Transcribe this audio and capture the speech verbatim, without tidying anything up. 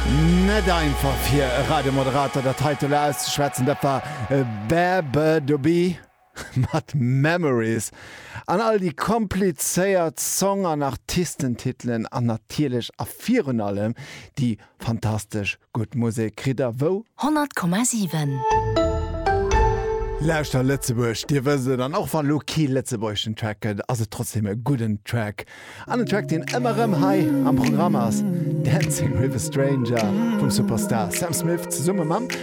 Net einfach fir Radiomoderator der Titel auszuschwätzen, dat war äh, Bebe Dobi mat Memories. An all die kompliziert Song an Artistentiteln an natierlech a virun allem die fantastisch gut Musik krider wo hundert Komma sieben. Läuchter Lettzeburg, Dir wëse dann auch van Loki Lettzeburgschen Tracket, also trotzdem e guten Track. An den Track den ëmmerem Hai am Programm ass Dancing with a Stranger vum Superstar Sam Smith ze Summe mam